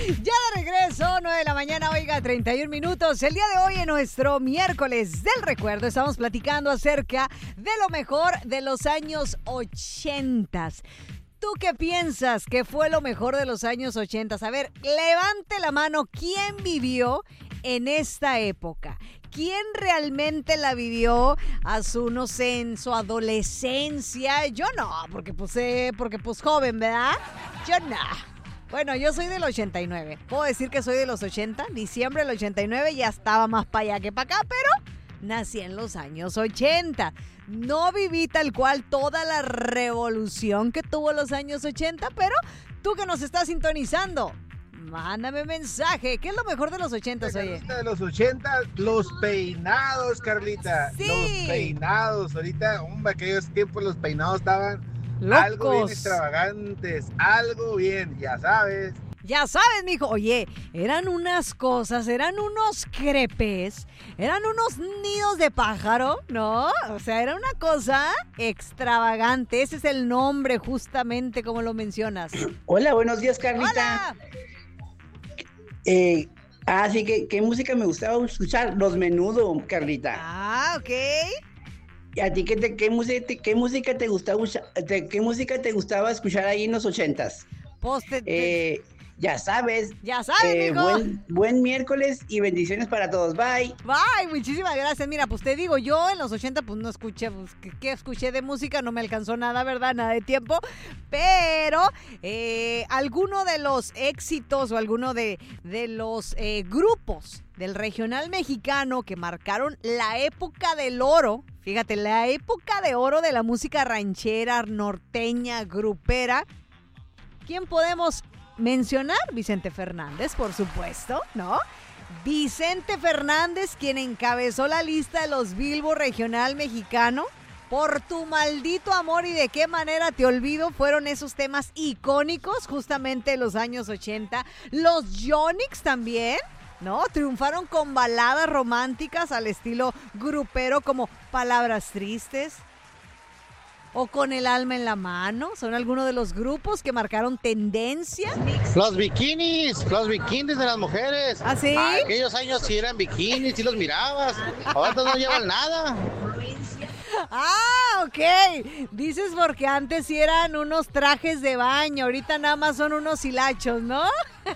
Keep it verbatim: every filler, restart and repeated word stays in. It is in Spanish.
Ya de regreso, nueve de la mañana, oiga, treinta y un minutos. El día de hoy, en nuestro miércoles del recuerdo, estamos platicando acerca de lo mejor de los años ochentas. ¿Tú qué piensas que fue lo mejor de los años ochentas? A ver, levante la mano, ¿quién vivió en esta época? ¿Quién realmente la vivió a su, no sé, en su adolescencia? Yo no, porque pues, eh, porque pues joven, ¿verdad? Yo no. Bueno, yo soy del ochenta y nueve. Puedo decir que soy de los ochenta. Diciembre del ochenta y nueve ya estaba más para allá que para acá, pero nací en los años ochenta. No viví tal cual toda la revolución que tuvo los años ochenta, pero tú que nos estás sintonizando, mándame mensaje. ¿Qué es lo mejor de los ochentas, oye? De los ochentas, los peinados, Carlita. Sí. Los peinados. Ahorita, hombre, aquellos tiempos los peinados estaban locos, algo bien extravagantes, algo bien, ya sabes. Ya sabes, mijo. Oye, eran unas cosas, eran unos crepes, eran unos nidos de pájaro, ¿no? O sea, era una cosa extravagante. Ese es el nombre, justamente como lo mencionas. Hola, buenos días, Carlita. Hola. Eh, ah, sí, ¿qué, ¿qué música me gustaba escuchar? Los Menudo, Carlita. Ah, ok. ¿Y a ti qué, te, qué, música, te, qué música te gustaba te, qué música te gustaba escuchar ahí en los ochentas? Pues te, te... Eh, ya sabes. Ya sabes, eh, mijo. Buen, buen miércoles y bendiciones para todos. Bye. Bye, muchísimas gracias. Mira, pues te digo, yo en los ochenta pues no escuché, pues, ¿qué, qué escuché de música? No me alcanzó nada, ¿verdad? Nada de tiempo. Pero eh, alguno de los éxitos o alguno de, de los eh, grupos del regional mexicano que marcaron la época del oro, fíjate, la época de oro de la música ranchera, norteña, grupera. ¿Quién podemos mencionar? Vicente Fernández, por supuesto, ¿no? Vicente Fernández, quien encabezó la lista de los Billboard regional mexicano. Por tu maldito amor y de qué manera te olvido, fueron esos temas icónicos justamente de los años ochenta. Los Yonix también, ¿no? Triunfaron con baladas románticas al estilo grupero como Palabras Tristes o Con el alma en la mano. Son algunos de los grupos que marcaron tendencia. Los bikinis, los bikinis de las mujeres. ¿Ah, sí? Ah, aquellos años sí eran bikinis, sí los mirabas. Ahora no llevan nada. Ah, ok. Dices porque antes sí eran unos trajes de baño, ahorita nada más son unos hilachos, ¿no?